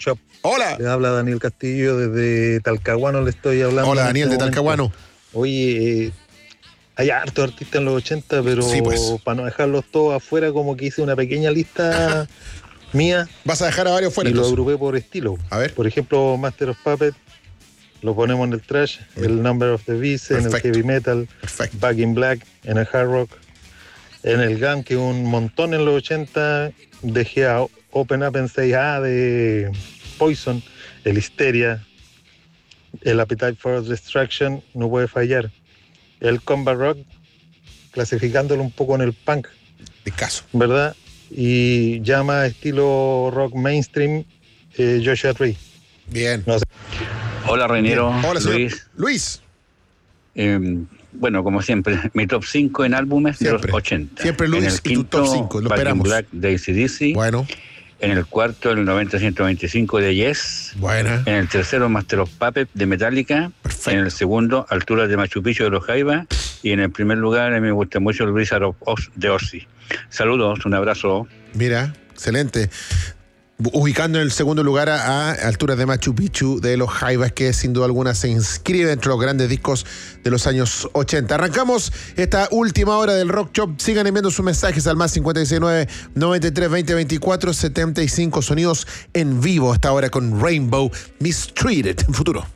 Shop. Hola. Le habla Daniel Castillo desde Talcahuano, le estoy hablando. Hola, Daniel de Talcahuano. Oye, hay hartos artistas en los 80, pero sí, pues, para no dejarlos todos afuera, como que hice una pequeña lista mía. Vas a dejar a varios fuera. Y entonces lo agrupé por estilo. A ver. Por ejemplo, Master of Puppets, lo ponemos en el thrash, el Number of the Beast, en el heavy metal, Back in Black, en el hard rock, en el Gun, que un montón en los 80, dejé a Open Up en 6A de Poison, el Hysteria, el Appetite for Destruction, no puede fallar. El Combat Rock, clasificándolo un poco en el punk. De caso. ¿Verdad? Y llama estilo rock mainstream, Joshua Tree. Bien. No sé. Hola, Reinero. Hola, señor. Luis. Bueno, como siempre, mi top 5 en álbumes siempre. De los 80. Siempre Luis, en el quinto, y tu top 5, lo Back in esperamos. Black de AC/DC. Bueno. En el cuarto, el 90-125 de Yes. Buena. En el tercero, Master of Puppets de Metallica. Perfecto. En el segundo, Alturas de Machu Picchu de los Jaivas. Y en el primer lugar, a mí me gusta mucho el Wizard of Oz de Ozzy. Saludos, un abrazo. Mira, excelente. Ubicando en el segundo lugar a Alturas de Machu Picchu de los Jaivas, que sin duda alguna se inscribe entre los grandes discos de los años 80. Arrancamos esta última hora del Rock Shop. Sigan enviando sus mensajes al más 569-93-20-24-75. Sonidos en vivo hasta ahora con Rainbow Mistreated en futuro.